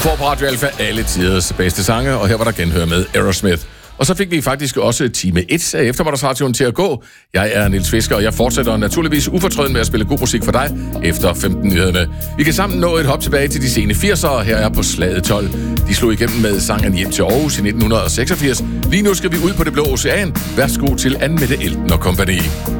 får på Radio Alpha alle tiders bedste sange, og her var der genhør med Aerosmith. Og så fik vi faktisk også time 1 af eftermiddagsradioen til at gå. Jeg er Niels Fisker, og jeg fortsætter naturligvis ufortrøden med at spille god musik for dig efter 15-nyhederne. Vi kan sammen nå et hop tilbage til de sene 80'ere. Her er på Slaget 12. De slog igennem med sangen Hjem til Aarhus i 1986. Lige nu skal vi ud på det blå ocean. Værsgo til Anne Mette Elten og kompagni.